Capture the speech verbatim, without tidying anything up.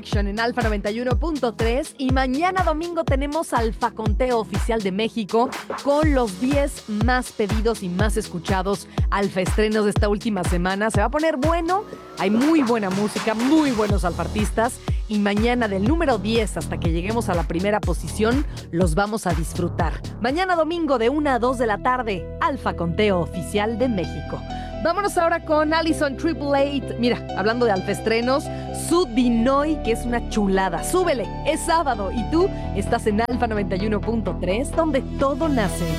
En Alfa noventa y uno punto tres y mañana domingo tenemos Alfa Conteo Oficial de México con los diez más pedidos y más escuchados Alfa estrenos de esta última semana. Se va a poner bueno, hay muy buena música, muy buenos alfartistas y mañana del número diez hasta que lleguemos a la primera posición los vamos a disfrutar. Mañana domingo de una a dos de la tarde, Alfa Conteo Oficial de México. Vámonos ahora con Allison Triple Eight. Mira, hablando de alfaestrenos, Su Dinoy, que es una chulada. Súbele, es sábado y tú estás en Alfa noventa y uno punto tres, donde todo nace.